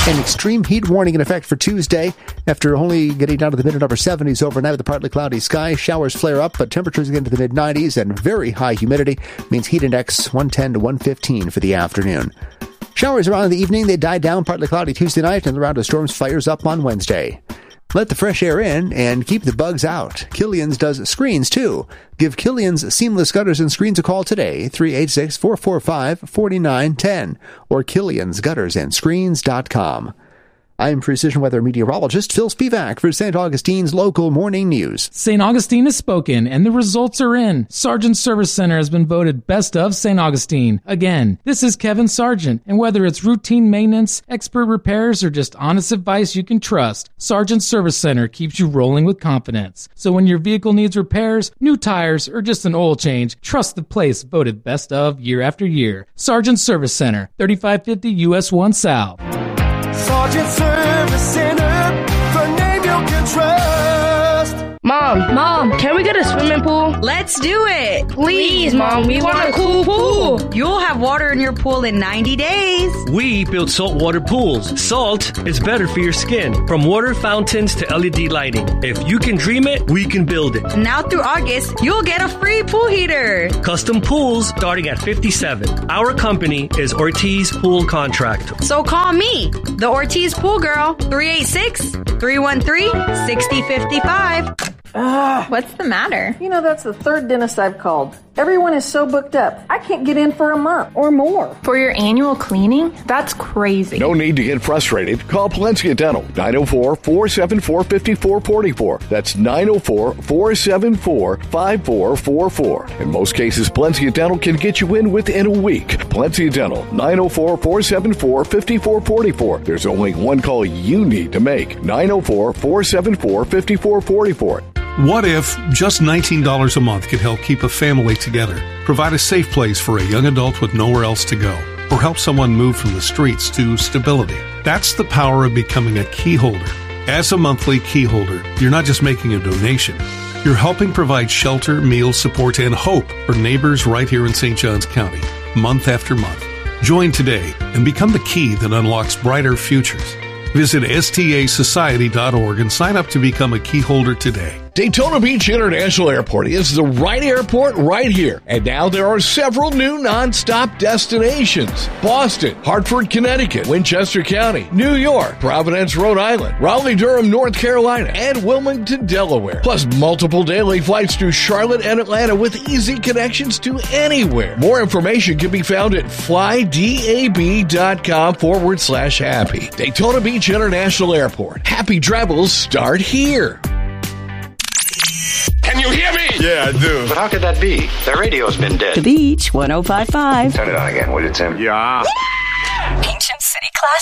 An extreme heat warning in effect for Tuesday. After only getting down to the mid-and upper 70s overnight with a partly cloudy sky, showers flare up, but temperatures get into the mid-90s and very high humidity means heat index 110 to 115 for the afternoon. Showers around in the evening. They died down, partly cloudy Tuesday night, and the round of storms fires up on Wednesday. Let the fresh air in and keep the bugs out. Killian's does screens, too. Give Killian's Seamless Gutters and Screens a call today, 386-445-4910, or Killian'sGuttersandScreens.com. I'm Precision Weather meteorologist Phil Spivak for St. Augustine's local morning news. St. Augustine has spoken, and the results are in. Sargent Service Center has been voted Best of St. Augustine. Again, this is Kevin Sargent, and whether it's routine maintenance, expert repairs, or just honest advice you can trust, Sargent Service Center keeps you rolling with confidence. So when your vehicle needs repairs, new tires, or just an oil change, trust the place voted Best of year after year. Sargent Service Center, 3550 US 1 South. Sargent Service Center, the name you can trust. Mom, can we get a swimming pool? Let's do it. Please, Mom, we want a cool pool. You'll have water in your pool in 90 days. We build saltwater pools. Salt is better for your skin. From water fountains to LED lighting. If you can dream it, we can build it. Now through August, you'll get a free pool heater. Custom pools starting at $57. Our company is Ortiz Pool Contractor. So call me, the Ortiz Pool Girl, 386-313-6055. What's the matter? You know, that's the third dentist I've called. Everyone is so booked up. I can't get in for a month or more. For your annual cleaning? That's crazy. No need to get frustrated. Call Palencia Dental, 904-474-5444. That's 904-474-5444. In most cases, Palencia Dental can get you in within a week. Palencia Dental, 904-474-5444. There's only one call you need to make, 904-474-5444. What if just $19 a month could help keep a family together, provide a safe place for a young adult with nowhere else to go, or help someone move from the streets to stability? That's the power of becoming a key holder. As a monthly key holder, you're not just making a donation. You're helping provide shelter, meals, support, and hope for neighbors right here in St. Johns County, month after month. Join today and become the key that unlocks brighter futures. Visit STASociety.org and sign up to become a key holder today. Daytona Beach International Airport is the right airport right here. And now there are several new nonstop destinations. Boston, Hartford, Connecticut, Winchester County, New York, Providence, Rhode Island, Raleigh-Durham, North Carolina, and Wilmington, Delaware. Plus multiple daily flights to Charlotte and Atlanta with easy connections to anywhere. More information can be found at flydab.com/happy. Daytona Beach International Airport. Happy travels start here. Can you hear me? Yeah, I do. But how could that be? The radio's been dead. The Beach 105.5. Turn it on again, will you, Tim? Yeah. Ancient City Classic.